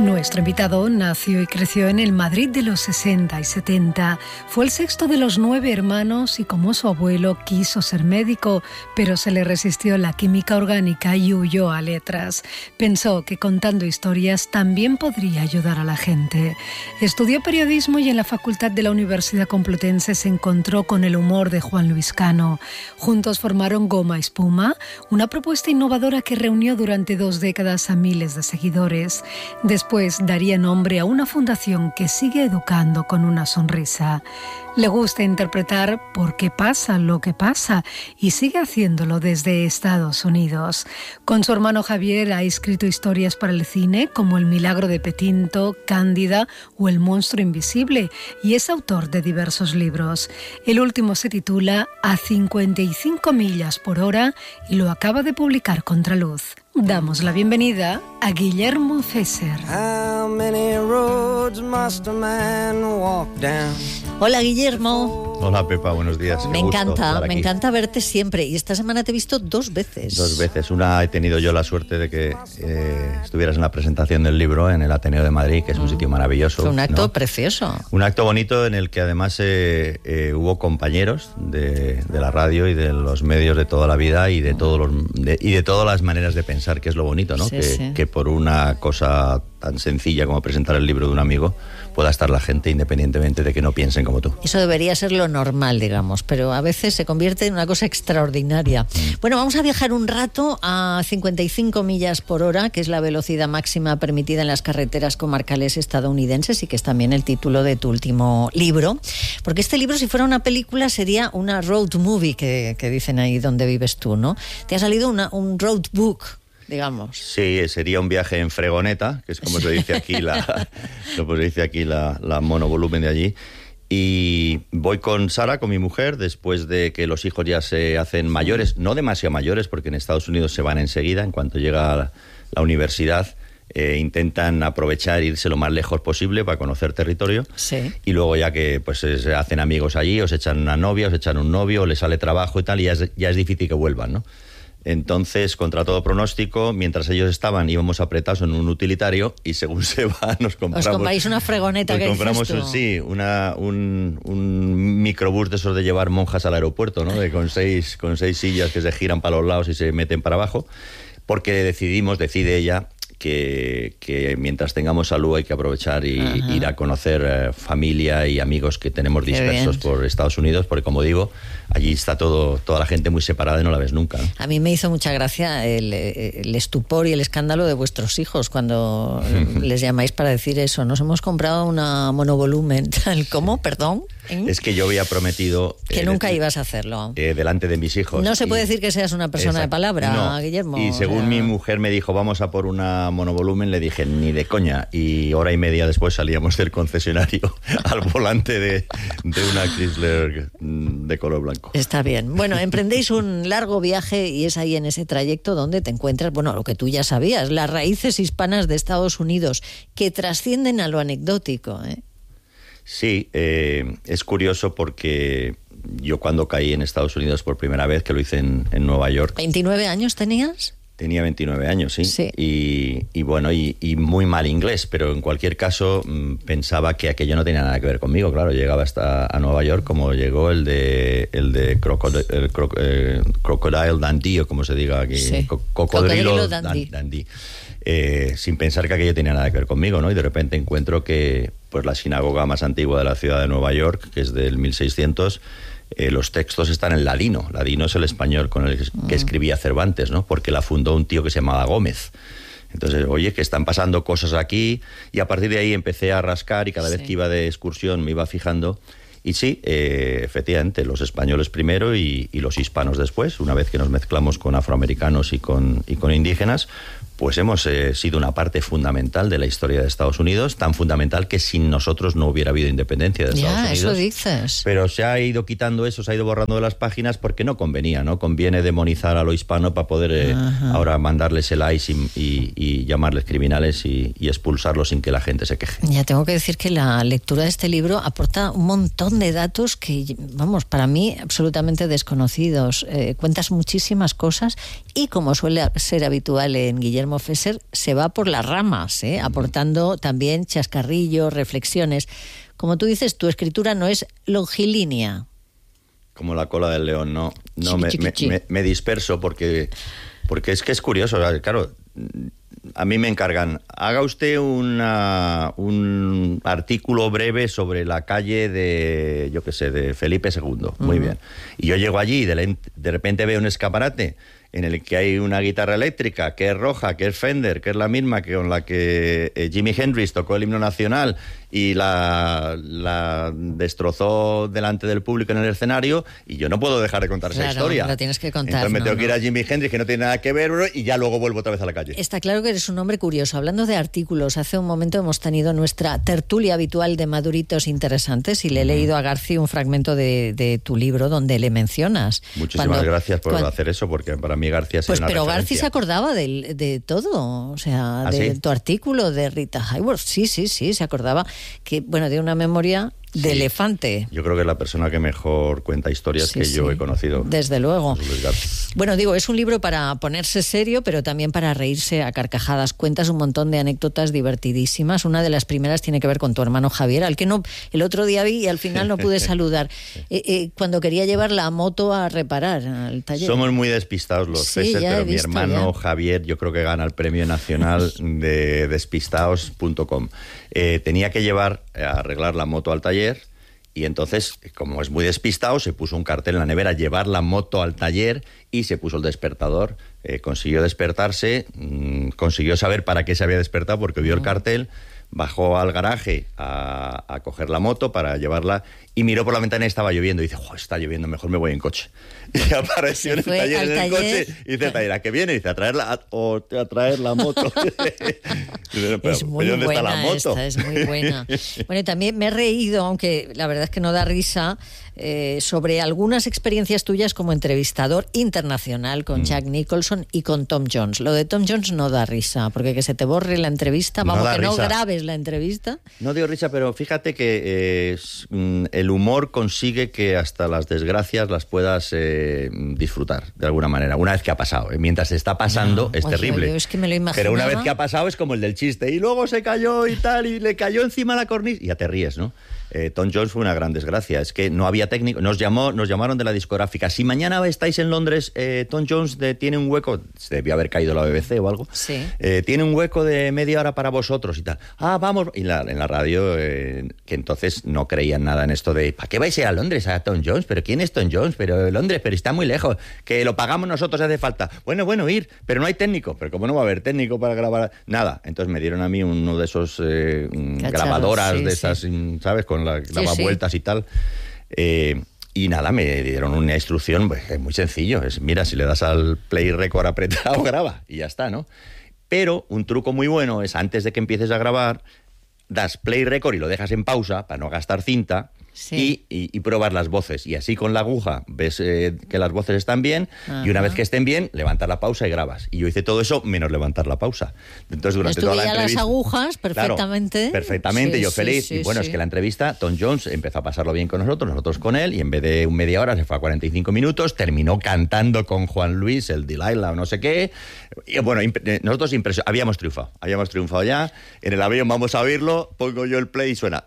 Nuestro invitado nació y creció en el Madrid de los 60 y 70. Fue el sexto de los 9 hermanos y, como su abuelo, quiso ser médico, pero se le resistió la química orgánica y huyó a letras. Pensó que contando historias también podría ayudar a la gente. Estudió periodismo y en la Facultad de la Universidad Complutense se encontró con el humor de Juan Luis Cano. Juntos formaron Goma Espuma, una propuesta innovadora que reunió durante 2 décadas a miles de seguidores. Después daría nombre a una fundación que sigue educando con una sonrisa. Le gusta interpretar por qué pasa lo que pasa y sigue haciéndolo desde Estados Unidos. Con su hermano Javier ha escrito historias para el cine como El milagro de Petinto, Cándida o El monstruo invisible y es autor de diversos libros. El último se titula A 55 millas por hora y lo acaba de publicar Contraluz. Damos la bienvenida a Guillermo Fesser. Hola Guillermo. Hola Pepa, buenos días. Me encanta verte siempre y esta semana te he visto 2 veces. 2 veces. Una he tenido yo la suerte de que estuvieras en la presentación del libro en el Ateneo de Madrid, que es un sitio maravilloso. Fue un acto precioso. Un acto bonito en el que además hubo compañeros de la radio y de los medios de toda la vida y de todas las maneras de pensar, que es lo bonito, ¿no? Sí. Que por una cosa tan sencilla como presentar el libro de un amigo pueda estar la gente independientemente de que no piensen como tú. Eso debería ser lo normal, digamos, pero a veces se convierte en una cosa extraordinaria. Bueno, vamos a viajar un rato a 55 millas por hora, que es la velocidad máxima permitida en las carreteras comarcales estadounidenses y que es también el título de tu último libro. Porque este libro, si fuera una película, sería una road movie, que dicen ahí donde vives tú, ¿no? Te ha salido un road book, digamos. Sí, sería un viaje en fregoneta, que es como se dice aquí la monovolumen de allí. Y voy con Sara, con mi mujer, después de que los hijos ya se hacen mayores, no demasiado mayores, porque en Estados Unidos se van enseguida, en cuanto llega la universidad. Intentan aprovechar e irse lo más lejos posible para conocer territorio. Sí. Y luego ya que pues se hacen amigos allí, os echan una novia, os echan un novio, les sale trabajo y tal, y ya es difícil que vuelvan, ¿no? Entonces, contra todo pronóstico, mientras ellos estaban, íbamos apretados en un utilitario y según se va nos compramos... Os compráis una fregoneta, que compramos un microbús de esos de llevar monjas al aeropuerto, ¿no? Con seis sillas que se giran para los lados y se meten para abajo, porque decide ella que mientras tengamos salud hay que aprovechar y ir a conocer familia y amigos que tenemos dispersos por Estados Unidos, porque como digo, allí está toda la gente muy separada y no la ves nunca, ¿no? A mí me hizo mucha gracia el estupor y el escándalo de vuestros hijos cuando les llamáis para decir eso. Nos hemos comprado una monovolumen. ¿Cómo? ¿Perdón? Es que yo había prometido... que nunca ibas a hacerlo. Delante de mis hijos. No se puede decir que seas una persona de palabra, no. Guillermo. Y según mi mujer me dijo, vamos a por una monovolumen, le dije, ni de coña. Y hora y media después salíamos del concesionario al volante de una Chrysler de color blanco. Está bien. Bueno, emprendéis un largo viaje y es ahí en ese trayecto donde te encuentras, bueno, lo que tú ya sabías, las raíces hispanas de Estados Unidos, que trascienden a lo anecdótico, ¿eh? Sí, es curioso porque yo cuando caí en Estados Unidos por primera vez, que lo hice en Nueva York... ¿29 años tenías? Tenía 29 años, sí. Sí. Y bueno, y muy mal inglés, pero en cualquier caso pensaba que aquello no tenía nada que ver conmigo. Claro, llegaba hasta a Nueva York como llegó el de Crocodile Dundee, o como se diga aquí. Sí. Cocodrilo Dundee. Sin pensar que aquello tenía nada que ver conmigo, ¿no? Y de repente encuentro que pues la sinagoga más antigua de la ciudad de Nueva York, que es del 1600, los textos están en ladino. Ladino es el español con el que escribía Cervantes, ¿no? Porque la fundó un tío que se llamaba Gómez. Entonces, oye, que están pasando cosas aquí, y a partir de ahí empecé a rascar y cada vez que iba de excursión me iba fijando. Y sí, efectivamente, los españoles primero y los hispanos después, una vez que nos mezclamos con afroamericanos y con indígenas, pues hemos sido una parte fundamental de la historia de Estados Unidos, tan fundamental que sin nosotros no hubiera habido independencia de Estados Unidos. Eso dices. Pero se ha ido quitando eso, se ha ido borrando de las páginas porque no convenía, ¿no? Conviene demonizar a lo hispano para poder ahora mandarles el ICE y llamarles criminales y expulsarlos sin que la gente se queje. Ya tengo que decir que la lectura de este libro aporta un montón de datos que, vamos, para mí absolutamente desconocidos. Cuentas muchísimas cosas y, como suele ser habitual en Guillermo Guillermo Fesser se va por las ramas, aportando también chascarrillos, reflexiones. Como tú dices, tu escritura no es longilínea. Como la cola del león, no me disperso porque es que es curioso, claro. A mí me encargan, haga usted un artículo breve sobre la calle de, yo qué sé, de Felipe II. Muy bien. Y yo llego allí y de repente veo un escaparate en el que hay una guitarra eléctrica que es roja, que es Fender, que es la misma que con la que Jimi Hendrix tocó el himno nacional y la destrozó delante del público en el escenario, y yo no puedo dejar de contar esa historia. Lo tienes que contar. Entonces me tengo que ir a Jimi Hendrix, que no tiene nada que ver, y ya luego vuelvo otra vez a la calle. Está claro que eres un hombre curioso. Hablando de artículos, hace un momento hemos tenido nuestra tertulia habitual de maduritos interesantes y le he leído a Garci un fragmento de tu libro donde le mencionas. Muchísimas gracias por hacer eso, porque para mí Garci es una referencia. Pero Garci se acordaba de todo, o sea, de tu artículo de Rita Hayworth. Sí, se acordaba que, bueno, de una memoria de elefante. Yo creo que es la persona que mejor cuenta historias que yo he conocido. Desde luego. Bueno, digo, es un libro para ponerse serio, pero también para reírse a carcajadas. Cuentas un montón de anécdotas divertidísimas. Una de las primeras tiene que ver con tu hermano Javier, al que el otro día vi y al final no pude saludar. Cuando quería llevar la moto a reparar al taller. Somos muy despistados los Fesser, pero mi hermano Javier yo creo que gana el premio nacional de despistados.com. Tenía que llevar a arreglar la moto al taller, y entonces, como es muy despistado, se puso un cartel en la nevera, llevar la moto al taller, y se puso el despertador. Consiguió despertarse, consiguió saber para qué se había despertado porque vio el cartel, bajó al garaje a coger la moto para llevarla y miró por la ventana y estaba lloviendo. Y dice, está lloviendo, mejor me voy en coche. Y apareció en el taller, en el coche, y dice, ¿a qué viene? Y dice, a traer la moto. Es muy ¿dónde buena está la moto? Esta, es muy buena. Bueno, y también me he reído, aunque la verdad es que no da risa, sobre algunas experiencias tuyas como entrevistador internacional con Jack Nicholson y con Tom Jones. Lo de Tom Jones no da risa, porque que se te borre la entrevista, no grabes la entrevista. No dio risa, pero fíjate que el humor consigue que hasta las desgracias las puedas disfrutar de alguna manera, una vez que ha pasado. Mientras está pasando es terrible. Es que me lo imaginaba. Pero una vez que ha pasado es como el del chiste, y luego se cayó y tal, y le cayó encima la cornisa, y ya te ríes, ¿no? Tom Jones fue una gran desgracia. Es que no había técnico. Nos llamaron de la discográfica. Si mañana estáis en Londres, Tom Jones tiene un hueco. Se debió haber caído la BBC o algo. Sí. Tiene un hueco de media hora para vosotros y tal. Vamos. Y en la radio, que entonces no creían nada en esto de ¿para qué vais a ir a Londres a Tom Jones? ¿Pero quién es Tom Jones? Pero Londres, pero está muy lejos. Que lo pagamos nosotros, hace falta. Bueno, ir. Pero no hay técnico. Pero ¿cómo no va a haber técnico para grabar? Nada. Entonces me dieron a mí uno de esos grabadoras de esas, ¿sabes? Con la daba vueltas y tal. Y nada, me dieron una instrucción, pues, es muy sencillo. Mira, si le das al play record apretado, graba. Y ya está, ¿no? Pero un truco muy bueno es, antes de que empieces a grabar, das play record y lo dejas en pausa para no gastar cinta. Sí. Y pruebas las voces, y así con la aguja ves que las voces están bien. Ajá. Y una vez que estén bien, levantas la pausa y grabas. Y yo hice todo eso menos levantar la pausa. Entonces durante toda la entrevista, las agujas perfectamente. Claro, perfectamente, sí, yo feliz. Sí, y bueno, es que la entrevista, Tom Jones empezó a pasarlo bien con nosotros con él, y en vez de media hora se fue a 45 minutos, terminó cantando con Juan Luis, el Delilah o no sé qué. Y bueno, nosotros habíamos triunfado ya. En el avión vamos a oírlo, pongo yo el play y suena...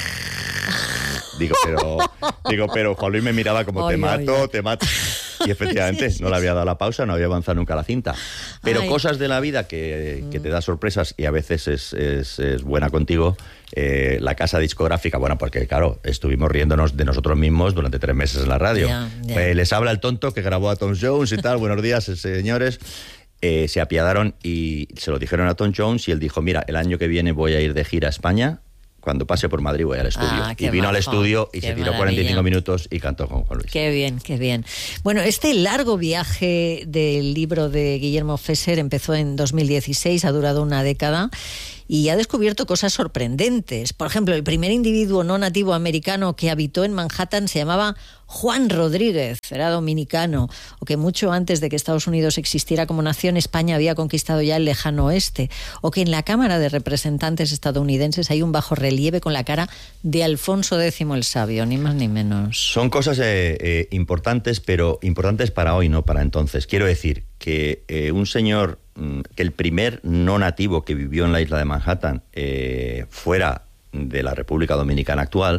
Digo, pero Juan Luis me miraba como, te mato. Y efectivamente, no le había dado la pausa, no había avanzado nunca la cinta. Pero cosas de la vida que te da sorpresas, y a veces es buena contigo. La casa discográfica, bueno, porque claro, estuvimos riéndonos de nosotros mismos durante 3 meses en la radio. Les habla el tonto que grabó a Tom Jones y tal. Buenos días, señores. Se apiadaron y se lo dijeron a Tom Jones, y él dijo, mira, el año que viene voy a ir de gira a España. Cuando pase por Madrid voy al estudio. Y vino al estudio y se tiró 45 minutos y cantó con Juan Luis. Qué bien, qué bien. Bueno, este largo viaje del libro de Guillermo Fesser empezó en 2016, ha durado una década y ha descubierto cosas sorprendentes. Por ejemplo, el primer individuo no nativo americano que habitó en Manhattan se llamaba Juan Rodríguez, era dominicano, o que mucho antes de que Estados Unidos existiera como nación, España había conquistado ya el lejano oeste, o que en la Cámara de Representantes estadounidenses hay un bajorrelieve con la cara de Alfonso X el Sabio, ni más ni menos. Son cosas importantes, pero importantes para hoy, no para entonces. Quiero decir que un señor, que el primer no nativo que vivió en la isla de Manhattan fuera de la República Dominicana actual,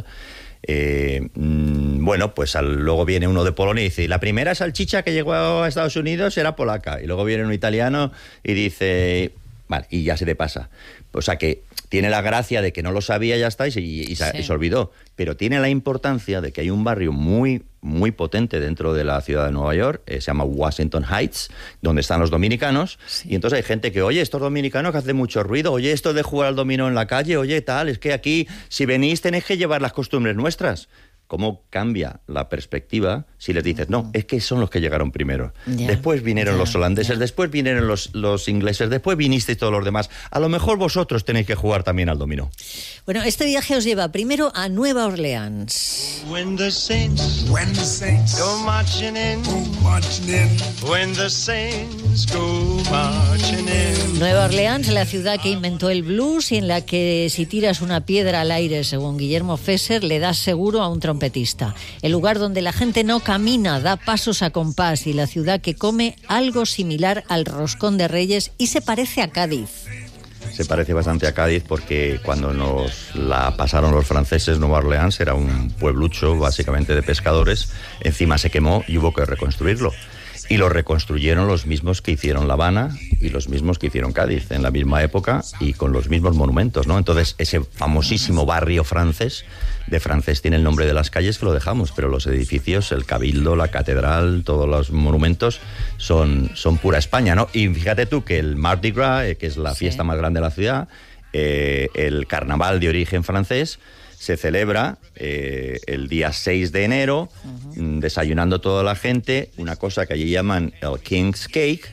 bueno, pues luego viene uno de Polonia y dice, la primera salchicha que llegó a Estados Unidos era polaca, y luego viene un italiano y dice, vale, y ya se te pasa. O sea que tiene la gracia de que no lo sabía, ya está, y se olvidó. Pero tiene la importancia de que hay un barrio muy, muy potente dentro de la ciudad de Nueva York, se llama Washington Heights, donde están los dominicanos, y entonces hay gente que, oye, estos dominicanos que hacen mucho ruido, oye, esto de jugar al dominó en la calle, oye, tal, es que aquí, si venís, tenéis que llevar las costumbres nuestras. ¿Cómo cambia la perspectiva si les dices, no, es que son los que llegaron primero? Después vinieron los holandeses, después vinieron los ingleses, después vinisteis todos los demás. A lo mejor vosotros tenéis que jugar también al dominó. Bueno, este viaje os lleva primero a Nueva Orleans. When the saints go marching in, when the saints go marching in. Nueva Orleans, la ciudad que inventó el blues y en la que si tiras una piedra al aire, según Guillermo Fesser, le das seguro a un trompetista. El lugar donde la gente no camina, da pasos a compás, y la ciudad que come algo similar al roscón de Reyes y se parece a Cádiz. Se parece bastante a Cádiz porque cuando nos la pasaron los franceses, Nueva Orleans era un pueblucho básicamente de pescadores, encima se quemó y hubo que reconstruirlo. Y lo reconstruyeron los mismos que hicieron La Habana y los mismos que hicieron Cádiz en la misma época y con los mismos monumentos, ¿no? Entonces, ese famosísimo barrio francés, de francés tiene el nombre de las calles que lo dejamos, pero los edificios, el Cabildo, la Catedral, todos los monumentos son pura España, ¿no? Y fíjate tú que el Mardi Gras, que es la fiesta más grande de la ciudad, el carnaval de origen francés, se celebra el día 6 de enero, desayunando toda la gente, una cosa que allí llaman el King's Cake,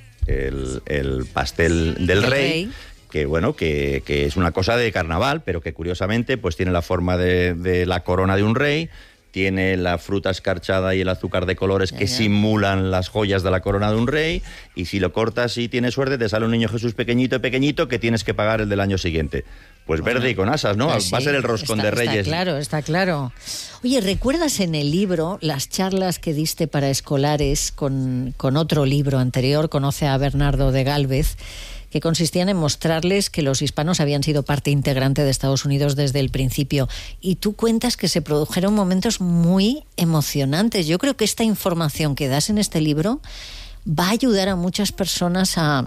el pastel del rey, que bueno, que es una cosa de carnaval, pero que curiosamente pues tiene la forma de la corona de un rey, tiene la fruta escarchada y el azúcar de colores que simulan las joyas de la corona de un rey, y si lo cortas y tienes suerte te sale un niño Jesús pequeñito que tienes que pagar el del año siguiente. Pues verde y con asas, ¿no? Pues va a ser el roscón de Reyes. Está claro. Oye, ¿recuerdas en el libro las charlas que diste para escolares con otro libro anterior, Conoce a Bernardo de Gálvez, que consistían en mostrarles que los hispanos habían sido parte integrante de Estados Unidos desde el principio? Y tú cuentas que se produjeron momentos muy emocionantes. Yo creo que esta información que das en este libro va a ayudar a muchas personas a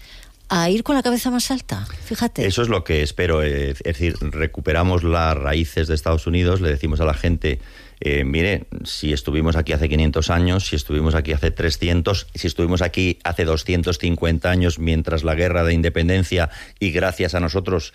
ir con la cabeza más alta, fíjate. Eso es lo que espero, es decir, recuperamos las raíces de Estados Unidos, le decimos a la gente, mire, si estuvimos aquí hace 500 años, si estuvimos aquí hace 300, si estuvimos aquí hace 250 años mientras la guerra de independencia y gracias a nosotros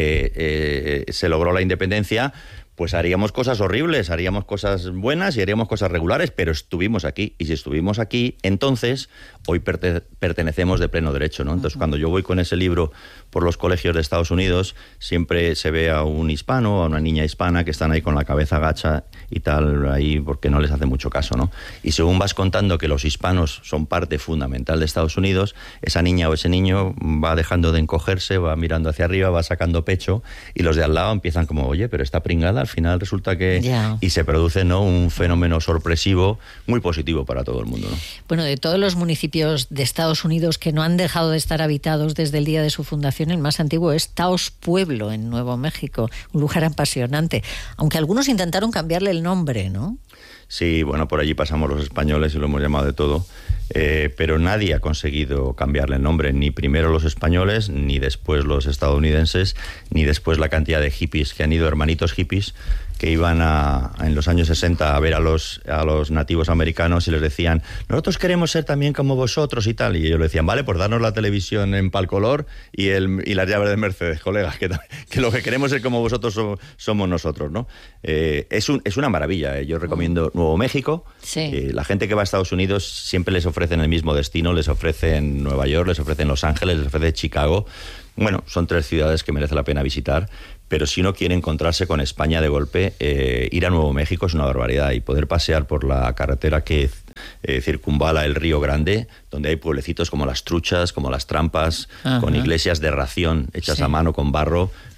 se logró la independencia, pues haríamos cosas horribles, haríamos cosas buenas y haríamos cosas regulares, pero estuvimos aquí. Y si estuvimos aquí, entonces hoy pertenecemos de pleno derecho, ¿no? Entonces, cuando yo voy con ese libro por los colegios de Estados Unidos, siempre se ve a un hispano, a una niña hispana que están ahí con la cabeza agacha y tal, ahí porque no les hace mucho caso, ¿no? Y según vas contando que los hispanos son parte fundamental de Estados Unidos, esa niña o ese niño va dejando de encogerse, va mirando hacia arriba, va sacando pecho, y los de al lado empiezan como, oye, pero está pringada, al final resulta que... Y se produce, ¿no?, un fenómeno sorpresivo muy positivo para todo el mundo, ¿no? Bueno, de todos los municipios de Estados Unidos que no han dejado de estar habitados desde el día de su fundación, el más antiguo es Taos Pueblo, en Nuevo México, un lugar apasionante, aunque algunos intentaron cambiarle el nombre, ¿no? Sí, bueno, por allí pasamos los españoles y lo hemos llamado de todo, pero nadie ha conseguido cambiarle el nombre, ni primero los españoles, ni después los estadounidenses, ni después la cantidad de hippies que han ido, hermanitos hippies, que iban en los años 60 a ver a los nativos americanos y les decían, nosotros queremos ser también como vosotros y tal, y ellos le decían, vale, pues darnos la televisión en palcolor y las llaves de Mercedes, colegas, que lo que queremos es como vosotros somos nosotros, ¿no? Es una maravilla, yo recomiendo Nuevo México. Sí. La gente que va a Estados Unidos siempre les ofrecen el mismo destino, les ofrecen Nueva York, les ofrecen Los Ángeles, les ofrecen Chicago. Bueno, son 3 ciudades que merece la pena visitar, pero si uno quiere encontrarse con España de golpe, ir a Nuevo México es una barbaridad, y poder pasear por la carretera que circunvala el Río Grande, donde hay pueblecitos como Las Truchas, como Las Trampas, con iglesias de ración hechas a mano con barro,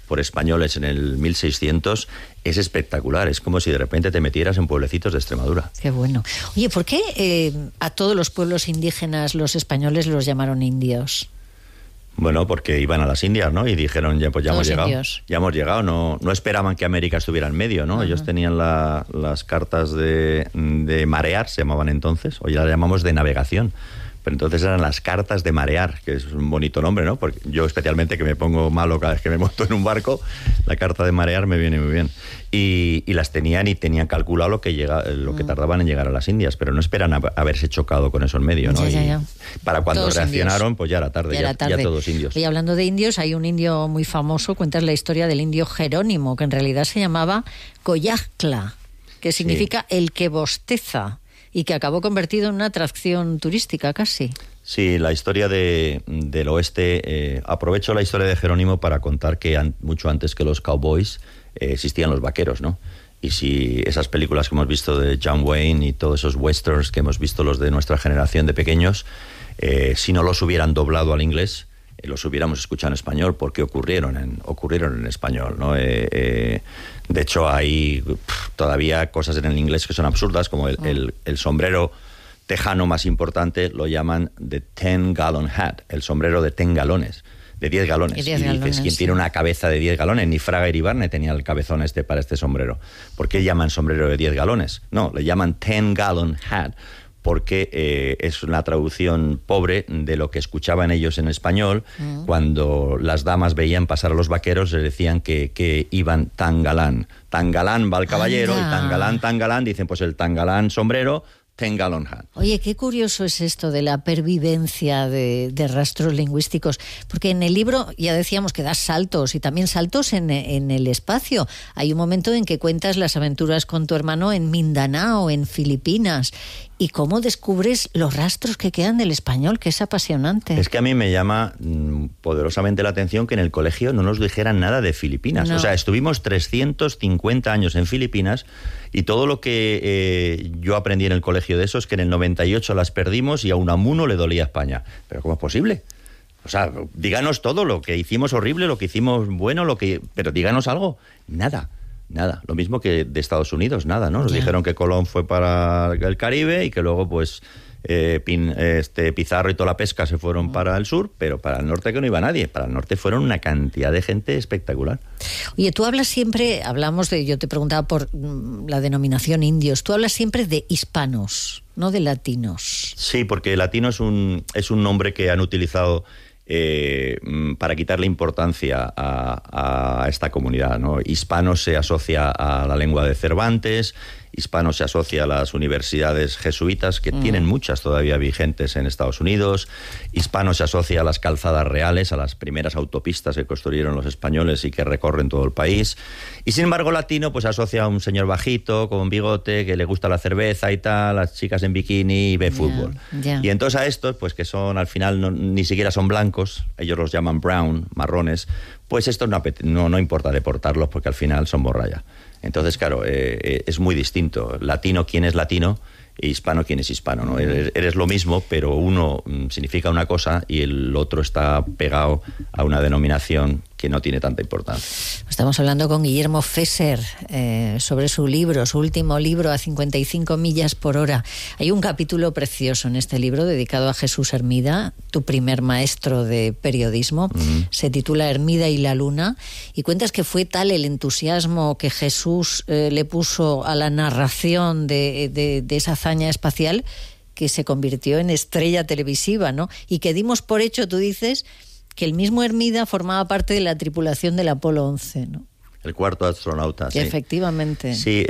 por españoles en el 1600 es espectacular. Es como si de repente te metieras en pueblecitos de Extremadura. Qué bueno. Oye, ¿por qué a todos los pueblos indígenas los españoles los llamaron indios? Bueno, porque iban a las Indias, ¿no? Y dijeron, ya hemos llegado. Indios. Ya hemos llegado. No esperaban que América estuviera en medio, ¿no? Ellos tenían las cartas de marear, se llamaban entonces. Hoy las llamamos de navegación. Pero entonces eran las cartas de marear, que es un bonito nombre, ¿no? Porque yo especialmente, que me pongo malo cada vez que me monto en un barco, la carta de marear me viene muy bien. Y las tenían calculado lo que tardaban en llegar a las Indias, pero no esperan haberse chocado con eso en medio, ¿no? Ya. Para cuando todos reaccionaron, indios. Pues ya era tarde, ya todos indios. Y hablando de indios, hay un indio muy famoso, cuentas la historia del indio Jerónimo, que en realidad se llamaba Coyacla, que significa el que bosteza, y que acabó convertido en una atracción turística casi. Sí, la historia del oeste, aprovecho la historia de Jerónimo para contar que mucho antes que los cowboys existían los vaqueros, ¿no? Y si esas películas que hemos visto de John Wayne y todos esos westerns que hemos visto los de nuestra generación de pequeños, si no los hubieran doblado al inglés, los hubiéramos escuchado en español, porque ocurrieron en español, ¿no? De hecho, hay todavía cosas en el inglés que son absurdas, como el sombrero tejano más importante lo llaman the 10-gallon hat, el sombrero de 10 galones, de 10 galones. Y dices, ¿quién tiene una cabeza de 10 galones? Ni Fraga Iribarne tenía el cabezón para este sombrero. ¿Por qué llaman sombrero de 10 galones? No, le llaman 10-gallon hat, porque es una traducción pobre de lo que escuchaban ellos en español. Cuando las damas veían pasar a los vaqueros, les decían que iban tan galán va el caballero. Y tan galán, dicen, pues el tan galán sombrero, 10-gallon hat. Oye, qué curioso es esto de la pervivencia de rastros lingüísticos, porque en el libro ya decíamos que das saltos, y también saltos en el espacio. Hay un momento en que cuentas las aventuras con tu hermano en Mindanao, en Filipinas, y cómo descubres los rastros que quedan del español, que es apasionante. Es que a mí me llama poderosamente la atención que en el colegio no nos dijeran nada de Filipinas. No. O sea, estuvimos 350 años en Filipinas, y todo lo que yo aprendí en el colegio de eso es que en el 98 las perdimos y a Unamuno le dolía España. ¿Pero cómo es posible? O sea, díganos todo, lo que hicimos horrible, lo que hicimos bueno, pero díganos algo. Nada. Lo mismo que de Estados Unidos, nada, ¿no? Nos dijeron que Colón fue para el Caribe y que luego, pues, Pizarro y toda la pesca se fueron para el sur, pero para el norte que no iba nadie. Para el norte fueron una cantidad de gente espectacular. Oye, tú hablas siempre, yo te preguntaba por la denominación indios, tú hablas siempre de hispanos, no de latinos. Sí, porque latino es un nombre que han utilizado para quitarle importancia a esta comunidad, ¿no? Hispano se asocia a la lengua de Cervantes, hispano se asocia a las universidades jesuitas, que tienen muchas todavía vigentes en Estados Unidos. Hispano se asocia a las calzadas reales, a las primeras autopistas que construyeron los españoles y que recorren todo el país. Y sin embargo, latino pues asocia a un señor bajito, con bigote, que le gusta la cerveza y tal, las chicas en bikini y ve fútbol. Y entonces a estos, pues que son al final ni siquiera son blancos, ellos los llaman brown, marrones, pues estos no importa deportarlos, porque al final son morralla. Entonces, claro, es muy distinto. Latino, ¿quién es latino? E hispano, ¿quién es hispano? ¿No? Eres lo mismo, pero uno significa una cosa y el otro está pegado a una denominación que no tiene tanta importancia. Estamos hablando con Guillermo Fesser sobre su último libro, A 55 millas por hora. Hay un capítulo precioso en este libro dedicado a Jesús Hermida, tu primer maestro de periodismo. Se titula Hermida y la luna, y cuentas que fue tal el entusiasmo que Jesús le puso a la narración de esa hazaña espacial, que se convirtió en estrella televisiva, ¿no? Y que dimos por hecho, tú dices, que el mismo Hermida formaba parte de la tripulación del Apolo 11, ¿no? El cuarto astronauta, sí. Efectivamente. Sí,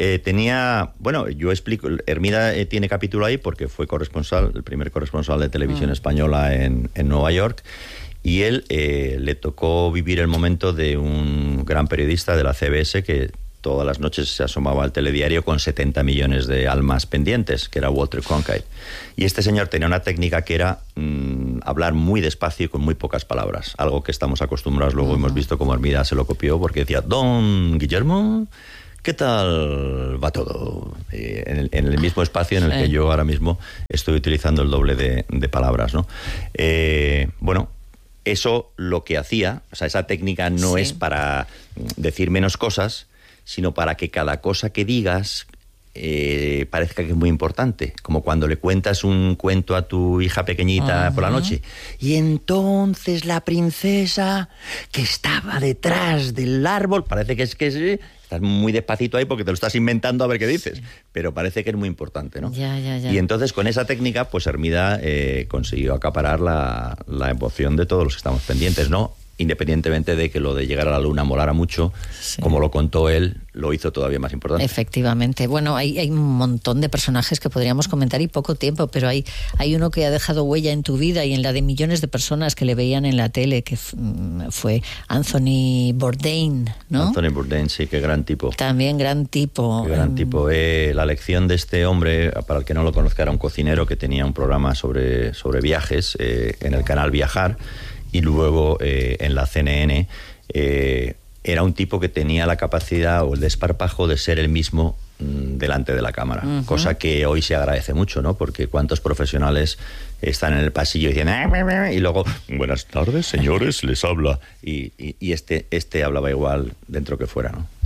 yo explico, Hermida tiene capítulo ahí porque fue el primer corresponsal de televisión española en Nueva York, y él le tocó vivir el momento de un gran periodista de la CBS que todas las noches se asomaba al telediario con 70 millones de almas pendientes, que era Walter Cronkite. Y este señor tenía una técnica que era hablar muy despacio y con muy pocas palabras, algo que estamos acostumbrados. Luego hemos visto cómo Hermida se lo copió, porque decía: Don Guillermo, ¿qué tal va todo? En el mismo espacio en el que yo ahora mismo estoy utilizando el doble de palabras, ¿no? eso lo que hacía, o sea, esa técnica no es para decir menos cosas, sino para que cada cosa que digas parezca que es muy importante, como cuando le cuentas un cuento a tu hija pequeñita por la noche. Y entonces la princesa que estaba detrás del árbol, parece que estás muy despacito ahí porque te lo estás inventando a ver qué dices, pero parece que es muy importante, ¿no? Ya. Y entonces con esa técnica, pues Hermida consiguió acaparar la emoción de todos los que estamos pendientes, ¿no? Independientemente de que lo de llegar a la luna molara mucho, como lo contó él, lo hizo todavía más importante. Efectivamente. Bueno, hay un montón de personajes que podríamos comentar y poco tiempo, pero hay uno que ha dejado huella en tu vida y en la de millones de personas que le veían en la tele, que fue Anthony Bourdain, ¿no? Anthony Bourdain, sí, qué gran tipo. También gran tipo. Qué gran tipo. La lección de este hombre, para el que no lo conozca, era un cocinero que tenía un programa sobre viajes en el canal Viajar, y luego en la CNN. Era un tipo que tenía la capacidad o el desparpajo de ser el mismo delante de la cámara, cosa que hoy se agradece mucho, ¿no? Porque cuántos profesionales están en el pasillo y dicen y luego, buenas tardes, señores, les habla, y este hablaba igual dentro que fuera, ¿no?